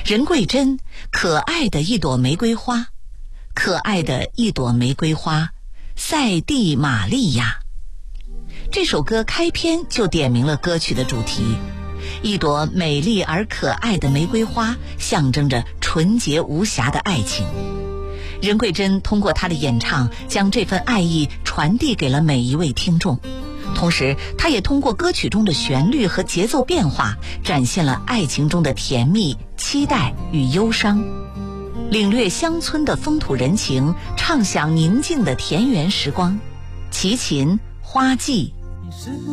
任桂珍，可爱的一朵玫瑰花，可爱的一朵玫瑰花，塞蒂玛利亚。这首歌开篇就点明了歌曲的主题，一朵美丽而可爱的玫瑰花，象征着纯洁无瑕的爱情。任桂珍通过她的演唱，将这份爱意传递给了每一位听众。同时，她也通过歌曲中的旋律和节奏变化，展现了爱情中的甜蜜、期待与忧伤，领略乡村的风土人情，畅享宁静的田园时光。齐秦花季。